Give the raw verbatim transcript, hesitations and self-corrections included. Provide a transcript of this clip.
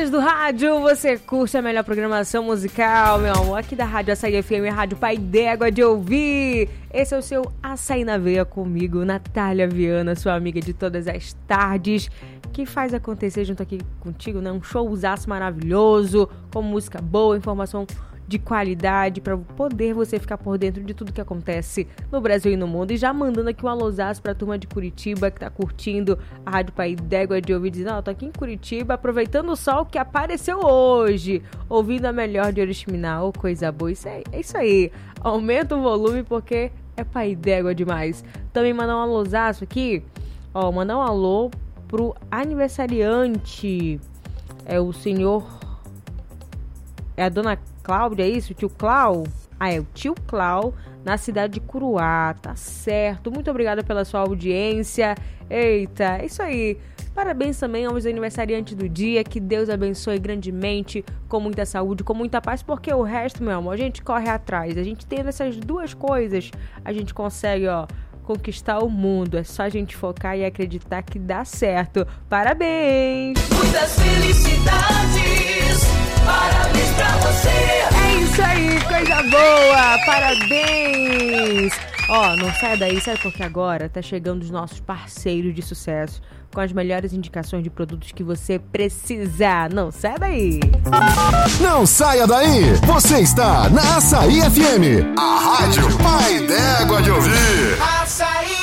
horas do rádio, você curte a melhor programação musical, meu amor, aqui da Rádio Açaí F M, Rádio Pai d'Égua de ouvir. Esse é o seu Açaí na Veia comigo, Natália Viana, sua amiga de todas as tardes, que faz acontecer junto aqui contigo, né? Um showzaço maravilhoso, com música boa, informação de qualidade, para poder você ficar por dentro de tudo que acontece no Brasil e no mundo. E já mandando aqui um alôzaço pra turma de Curitiba, que tá curtindo a Rádio Pai d'Égua de ouvir, dizendo, ó, oh, tô aqui em Curitiba, aproveitando o sol que apareceu hoje, ouvindo a melhor de Oriximiná, oh, coisa boa, isso aí, é isso aí, aumenta o volume porque é Pai d'Égua demais. Também mandar um alôzaço aqui, ó, mandar um alô pro aniversariante, é o senhor, é a dona Cláudia, é isso? O tio Clau? Ah, é o tio Clau, na cidade de Curuá, tá certo. Muito obrigada pela sua audiência. Eita, é isso aí. Parabéns também aos aniversariantes do dia. Que Deus abençoe grandemente, com muita saúde, com muita paz, porque o resto, meu amor, a gente corre atrás. A gente tendo essas duas coisas, a gente consegue, ó, conquistar o mundo. É só a gente focar e acreditar que dá certo. Parabéns! Muitas felicidades! Parabéns pra você! É isso aí, coisa boa! Parabéns! Ó, não sai daí, sabe? Porque agora tá chegando os nossos parceiros de sucesso com as melhores indicações de produtos que você precisa. Não sai daí! Não saia daí! Você está na Açaí F M, a rádio Pai d'Égua de ouvir. Açaí!